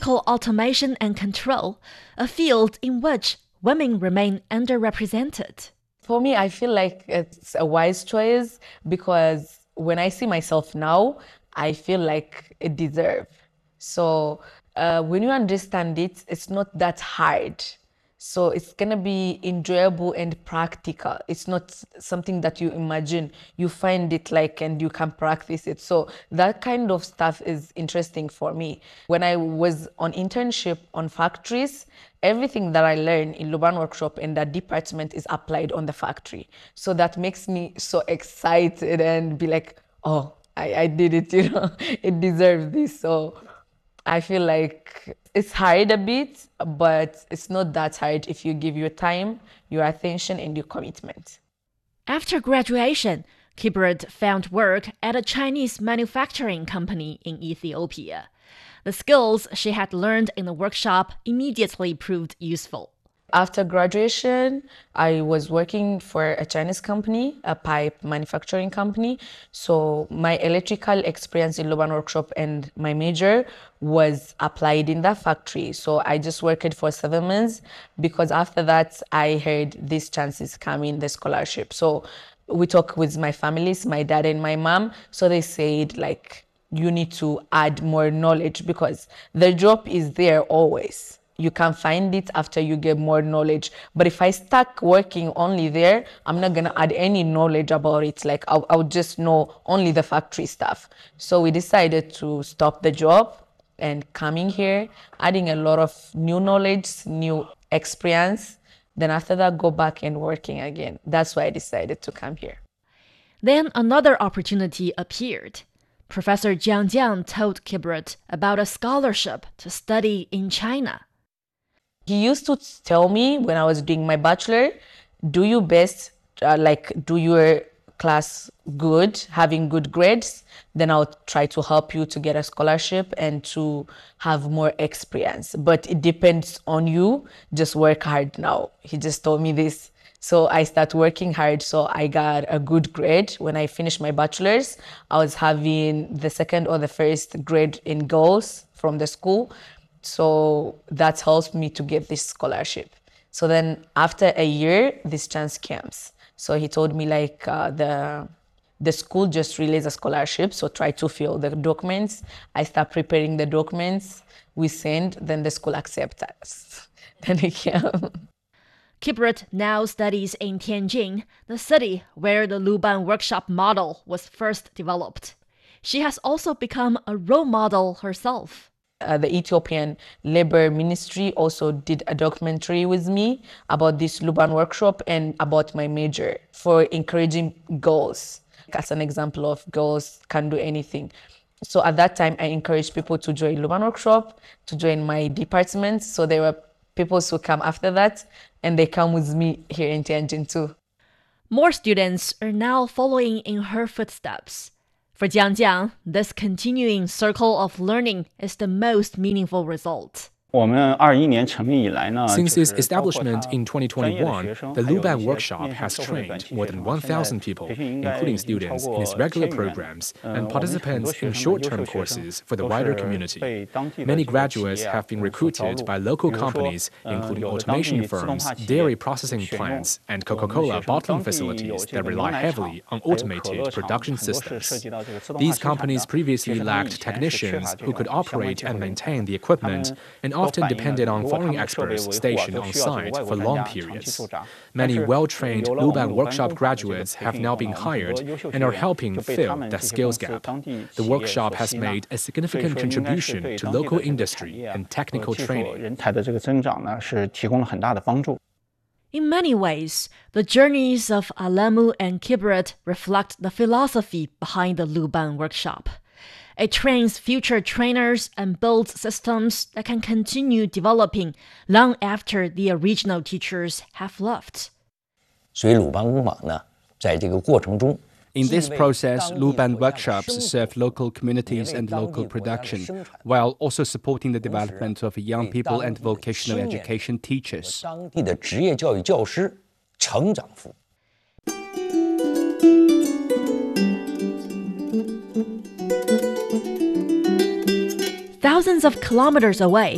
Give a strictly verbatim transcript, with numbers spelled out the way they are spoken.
Vehicle automation and control, a field in which women remain underrepresented. For me, I feel like it's a wise choice because when I see myself now, I feel like it deserves. So uh, when you understand it, it's not that hard. So it's going to be enjoyable and practical. It's not something that you imagine. You find it like and you can practice it. So that kind of stuff is interesting for me. When I was on internship on factories, everything that I learned in Luban Workshop in that department is applied on the factory. So that makes me so excited and be like, oh, I, I did it, you know, it deserves this. So I feel like it's hard a bit, but it's not that hard if you give your time, your attention, and your commitment. After graduation, Kibret found work at a Chinese manufacturing company in Ethiopia. The skills she had learned in the workshop immediately proved useful. After graduation, I was working for a Chinese company, a pipe manufacturing company. So my electrical experience in Luban Workshop and my major was applied in that factory. So I just worked for seven months because after that, I heard these chances coming, the scholarship. So we talked with my families, my dad and my mom. So they said like, you need to add more knowledge because the job is there always. You can find it after you get more knowledge. But if I stuck working only there, I'm not gonna add any knowledge about it. Like I, I would just know only the factory stuff. So we decided to stop the job and coming here, adding a lot of new knowledge, new experience. Then after that, go back and working again. That's why I decided to come here. Then another opportunity appeared. Professor Jiang Jiang told Kibret about a scholarship to study in China. He used to tell me when I was doing my bachelor, do your best, uh, like do your class good, having good grades, then I'll try to help you to get a scholarship and to have more experience. But it depends on you, just work hard now. He just told me this. So I started working hard, so I got a good grade. When I finished my bachelor's, I was having the second or the first grade in goals from the school. So that helped me to get this scholarship. So then after a year, this chance comes. So he told me like uh, the the school just released a scholarship, so try to fill the documents. I start preparing the documents. We send, then the school accepts us. Then we came. Kibret now studies in Tianjin, the city where the Luban Workshop model was first developed. She has also become a role model herself. Uh, the Ethiopian Labor Ministry also did a documentary with me about this Luban Workshop and about my major for encouraging girls. As an example of girls can do anything. So at that time, I encouraged people to join Luban Workshop, to join my department. So there were people who come after that, and they come with me here in Tianjin too. More students are now following in her footsteps. For Jiang Jiang, this continuing circle of learning is the most meaningful result. Since its establishment in twenty twenty-one, the Luban Workshop has trained more than one thousand people, including students in its regular programs and participants in short-term courses for the wider community. Many graduates have been recruited by local companies, including automation firms, dairy processing plants, and Coca-Cola bottling facilities that rely heavily on automated production systems. These companies previously lacked technicians who could operate and maintain the equipment, and often depended on foreign experts stationed on site for long periods. Many well-trained Luban Workshop graduates have now been hired and are helping fill that skills gap. The workshop has made a significant contribution to local industry and technical training. In many ways, the journeys of Alamu and Kibret reflect the philosophy behind the Luban Workshop. It trains future trainers and builds systems that can continue developing long after the original teachers have left. In this process, Luban Workshops serve local communities and local production, while also supporting the development of young people and vocational education teachers. Thousands of kilometers away,